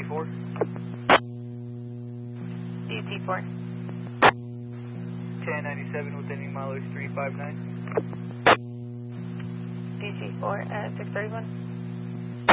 DC4. DC4. 1097 with ending mileage 359. DC4 at 631.